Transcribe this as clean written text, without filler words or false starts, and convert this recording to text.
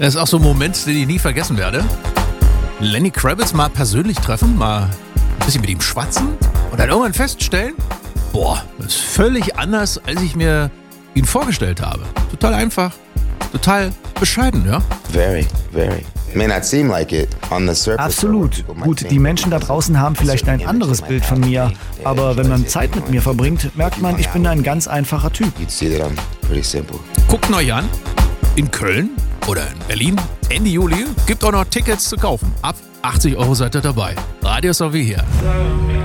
Das ist auch so ein Moment, den ich nie vergessen werde. Lenny Kravitz mal persönlich treffen, mal ein bisschen mit ihm schwatzen und dann irgendwann feststellen, boah, das ist völlig anders, als ich mir ihn vorgestellt habe. Total einfach, total bescheiden, ja? Very, very. May not seem like it on the surface. Absolut. Gut, die Menschen da draußen haben vielleicht ein anderes Bild von mir, aber wenn man Zeit mit mir verbringt, merkt man, ich bin ein ganz einfacher Typ. You'd see that I'm pretty simple. Guckt ihn euch an, in Köln oder in Berlin, Ende Juli, gibt auch noch Tickets zu kaufen. Ab 80 € seid ihr dabei. Radio ist auch wie hier.